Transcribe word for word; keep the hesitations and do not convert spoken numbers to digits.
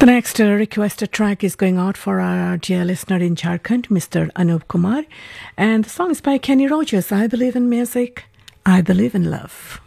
The next uh, requested track is going out for our dear listener in Jharkhand, Mister Anup Kumar. And the song is by Kenny Rogers. I believe in music. I believe in love.